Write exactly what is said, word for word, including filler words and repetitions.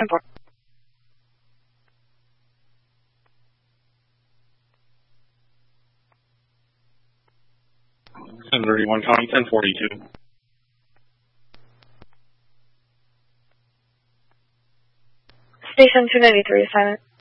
ten four. ten thirty-one, County ten forty-two. Station two ninety-three, silent.